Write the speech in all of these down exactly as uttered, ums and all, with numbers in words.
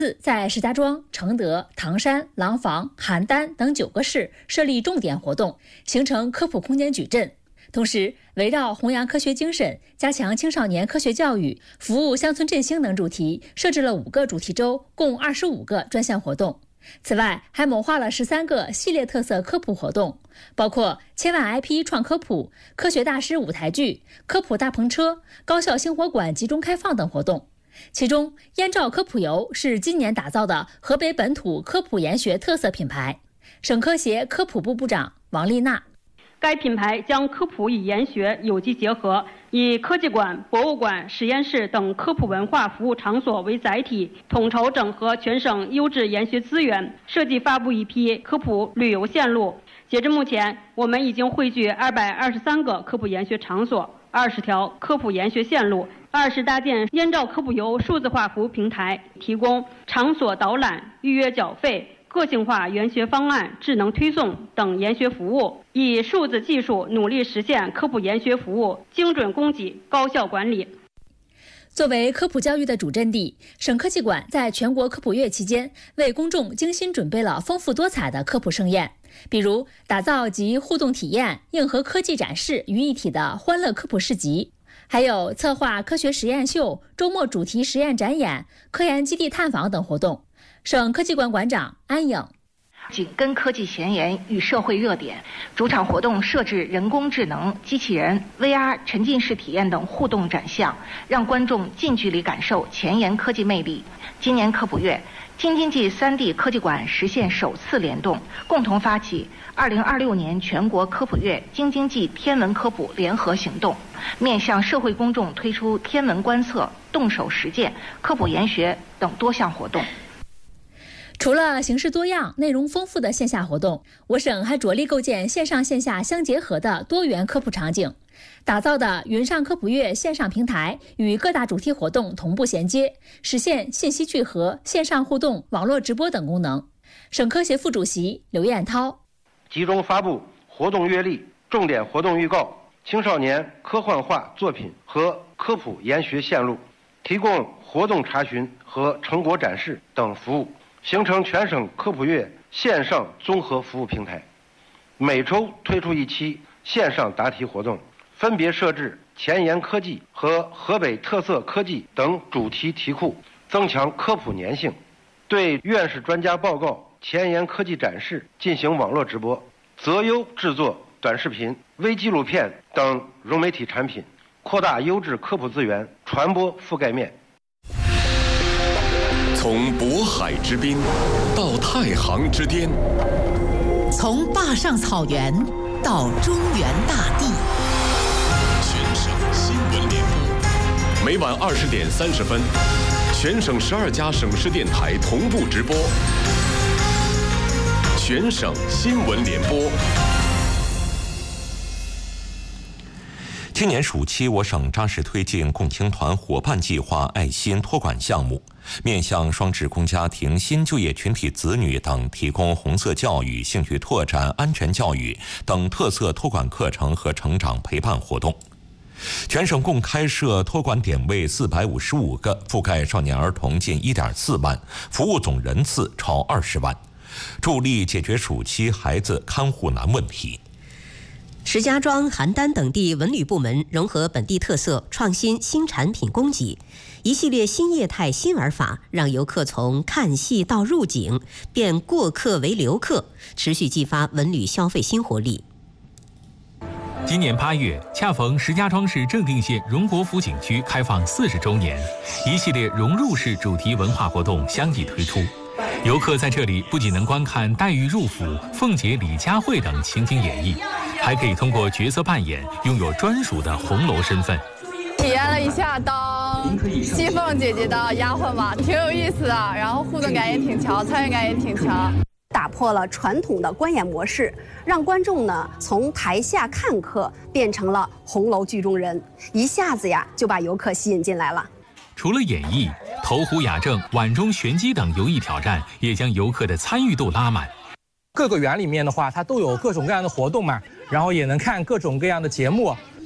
在石家庄、承德、唐山、廊坊、邯郸等九个市设立重点活动，形成科普空间矩阵。同时，围绕弘扬科学精神、加强青少年科学教育、服务乡村振兴等主题，设置了五个主题周，共二十五个专项活动。此外，还谋划了十三个系列特色科普活动，包括千万 I P 创科普、科学大师舞台剧、科普大篷车、高校星火馆集中开放等活动。其中，燕赵科普游是今年打造的河北本土科普研学特色品牌。省科协科普部部长王丽娜， 该品牌将科普与研学有机结合，以科技馆、博物馆、实验室等科普文化服务场所为载体，统筹整合全省优质研学资源，设计发布一批科普旅游线路。截至目前，我们已经汇聚二百二十三个科普研学场所，二十条科普研学线路。二是搭建燕赵科普游数字化服务平台，提供场所导览、预约缴费、个性化研学方案、智能推送等研学服务，以数字技术努力实现科普研学服务精准供给、高效管理。 作为科普教育的主阵地，省科技馆在全国科普月期间为公众精心准备了丰富多彩的科普盛宴，比如打造集互动体验、硬核科技展示于一体的欢乐科普市集，还有策划科学实验秀、周末主题实验展演、科研基地探访等活动。省科技馆馆长安颖， 紧跟科技前沿与社会热点，主场活动设置人工智能、机器人、V R 沉浸式体验等互动展项，让观众近距离感受前沿科技魅力。今年科普月，京津冀三地科技馆实现首次联动，共同发起二零二六年全国科普月京津冀天文科普联合行动，面向社会公众推出天文观测、动手实践、科普研学等多项活动。 除了形式多样、内容丰富的线下活动，我省还着力构建线上线下相结合的多元科普场景，打造的云上科普月线上平台与各大主题活动同步衔接，实现信息聚合、线上互动、网络直播等功能。省科协副主席刘彦涛， 集中发布活动月历、重点活动预告、青少年科幻化作品和科普研学线路，提供活动查询和成果展示等服务，形成全省科普月线上综合服务平台。每周推出一期线上答题活动，分别设置前沿科技和河北特色科技等主题题库，增强科普粘性。对院士专家报告、前沿科技展示进行网络直播，择优制作短视频、微纪录片等融媒体产品，扩大优质科普资源传播覆盖面。 从渤海之滨到太行之巅， 从坝上草原到中原大地， 全省新闻联播，每晚二十点三十分，全省十二家省市电台同步直播。全省新闻联播。 今年暑期，我省扎实推进共青团伙伴计划爱心托管项目，面向双职工家庭、新就业群体子女等提供红色教育、兴趣拓展、安全教育等特色托管课程和成长陪伴活动。全省共开设托管点位四百五十五个，覆盖少年儿童近一点四万，服务总人次超二十万，助力解决暑期孩子看护难问题。 石家庄、邯郸等地文旅部门融合本地特色，创新新产品供给，一系列新业态、新玩法，让游客从看戏到入景，变过客为留客，持续激发文旅消费新活力。 今年八月，恰逢石家庄市正定县荣国府景区开放四十周年，一系列融入式主题文化活动相继推出。游客在这里不仅能观看黛玉入府、凤姐李佳慧等情景演绎，还可以通过角色扮演拥有专属的红楼身份。 体验了一下当西凤姐姐的丫鬟嘛，挺有意思的，然后互动感也挺强，参与感也挺强。 打破了传统的观演模式，让观众呢从台下看客变成了红楼剧中人，一下子呀就把游客吸引进来了。 除了演绎，投壶雅正、碗中玄机等游艺挑战也将游客的参与度拉满。 各个园里面的话，它都有各种各样的活动嘛，然后也能看各种各样的节目。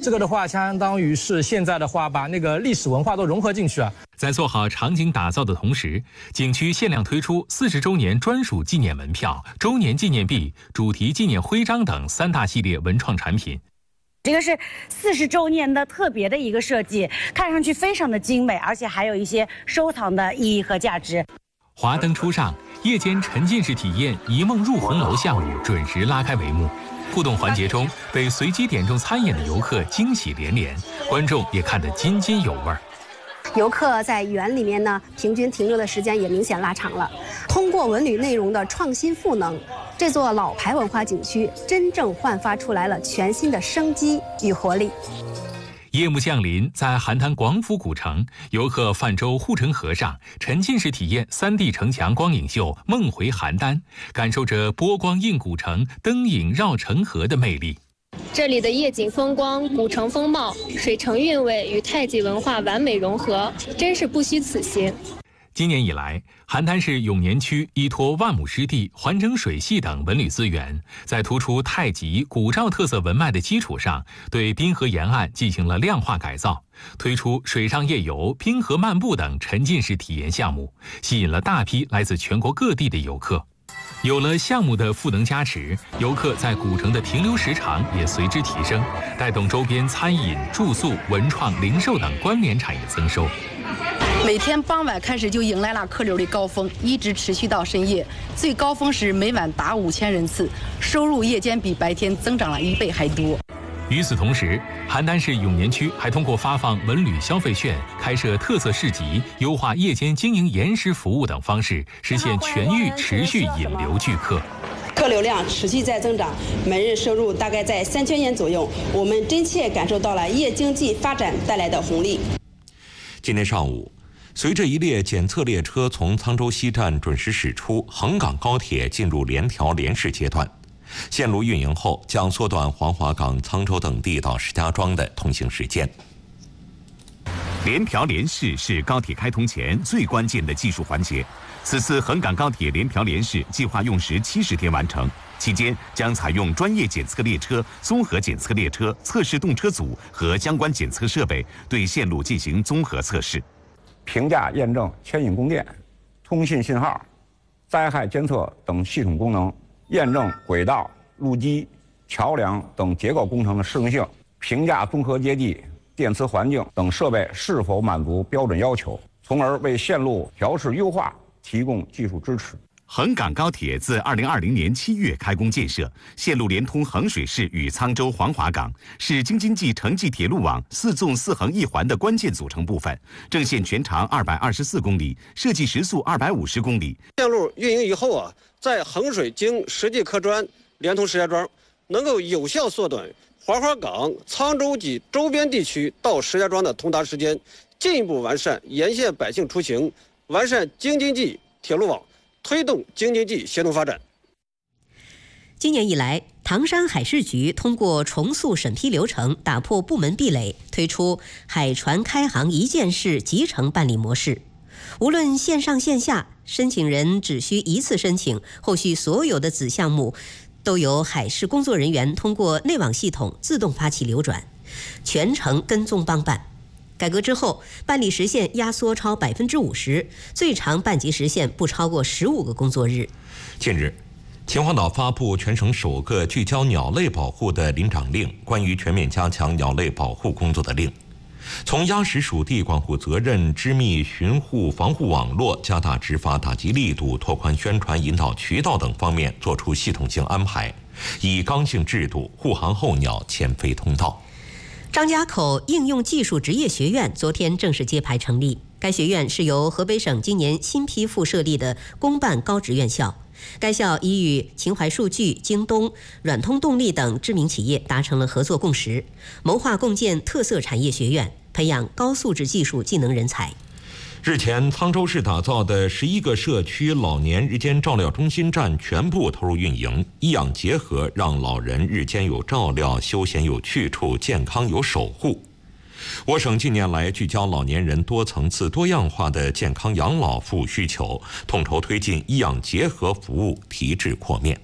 这个的话，相当于是现在的话，把那个历史文化都融合进去啊。 在做好场景打造的同时，景区限量推出四十周年专属纪念门票、周年纪念币、主题纪念徽章等三大系列文创产品。 这个是四十周年的特别的一个设计，看上去非常的精美，而且还有一些收藏的意义和价值。 华灯初上，夜间沉浸式体验“一梦入红楼”项目准时拉开帷幕。互动环节中，被随机点中参演的游客惊喜连连，观众也看得津津有味儿。 游客在园里面呢，平均停留的时间也明显拉长了。通过文旅内容的创新赋能，这座老牌文化景区真正焕发出来了全新的生机与活力。 夜幕降临，在邯郸广府古城，游客泛舟护城河上，沉浸式体验 三 D 城墙光影秀《梦回邯郸》，感受着波光映古城、灯影绕城河的魅力。 这里的夜景风光、古城风貌、水城韵味与太极文化完美融合，真是不虚此行。 今年以来，邯郸市永年区依托万亩湿地、环城水系等文旅资源，在突出太极、古赵特色文脉的基础上，对滨河沿岸进行了量化改造，推出水上夜游、滨河漫步等沉浸式体验项目，吸引了大批来自全国各地的游客。有了项目的赋能加持，游客在古城的停留时长也随之提升，带动周边餐饮、住宿、文创、零售等关联产业增收。 每天傍晚开始就迎来了客流的高峰，一直持续到深夜，最高峰时每晚达五千人次，收入夜间比白天增长了一倍还多。 与此同时，邯郸市永年区还通过发放文旅消费券、开设特色市集、优化夜间经营延时服务等方式，实现全域持续引流聚客。 客流量持续在增长，每日收入大概在三千元左右，我们真切感受到了夜经济发展带来的红利。 今天上午，随着一列检测列车从沧州西站准时驶出，横港高铁进入联调联试阶段。线路运营后，将缩短黄骅港、沧州等地到石家庄的通行时间。 联调联试是高铁开通前最关键的技术环节。此次横港高铁联调联试计划用时七十天完成，期间将采用专业检测列车、综合检测列车、测试动车组和相关检测设备，对线路进行综合测试， 评价验证牵引供电、通信信号、灾害监测等系统功能，验证轨道、路基、桥梁等结构工程的适用性，评价综合接地、电磁环境等设备是否满足标准要求，从而为线路调试优化提供技术支持。 横港高铁自二零二零年七月开工建设，线路连通衡水市与沧州黄骅港，是京津冀城际铁路网四纵四横一环的关键组成部分。正线全长二百二十四公里，设计时速二百五十公里。 线路运营以后啊，在衡水经实际客专连通石家庄，能够有效缩短黄骅港、沧州及周边地区到石家庄的通达时间，进一步完善沿线百姓出行，完善京津冀铁路网，推动京津冀协同发展。 今年以来，唐山海事局通过重塑审批流程，打破部门壁垒，推出海船开航一件事集成办理模式。无论线上线下，申请人只需一次申请，后续所有的子项目都由海事工作人员通过内网系统自动发起流转，全程跟踪帮办。改革之后，办理时限压缩超百分之五十，最长办及时限不超过十五个工作日。 近日，秦皇岛发布全省首个聚焦鸟类保护的临长令，关于全面加强鸟类保护工作的令。从压实属地管护责任、织密巡护防护网络、加大执法打击力度、拓宽宣传引导渠道等方面作出系统性安排，以刚性制度护航候鸟迁飞通道。 张家口应用技术职业学院昨天正式揭牌成立。该学院是由河北省今年新批复设立的公办高职院校。该校已与秦淮数据、京东、软通动力等知名企业达成了合作共识，谋划共建特色产业学院，培养高素质技术技能人才。 日前，沧州市打造的十一个社区老年日间照料中心站全部投入运营，医养结合，让老人日间有照料，休闲有去处，健康有守护。我省近年来聚焦老年人多层次多样化的健康养老服务需求，统筹推进医养结合服务提质扩面。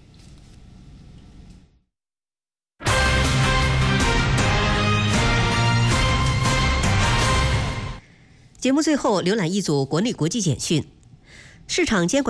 节目最后浏览一组国内国际简讯。市场监管